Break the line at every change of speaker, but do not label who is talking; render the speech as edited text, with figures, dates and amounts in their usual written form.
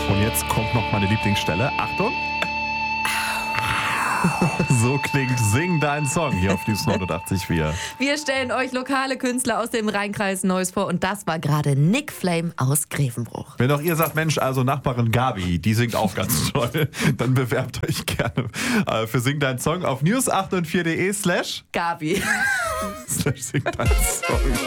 Und jetzt kommt noch meine Lieblingsstelle. Achtung. So klingt Sing deinen Song hier auf News 89.4.
Wir stellen euch lokale Künstler aus dem Rheinkreis Neuss vor und das war gerade Nick Flame aus Grevenbruch.
Wenn auch ihr sagt, Mensch, also Nachbarin Gabi, die singt auch ganz toll, dann bewerbt euch gerne für Sing deinen Song auf news884.de/Gabi.
Gabi.
/Sing deinen Song.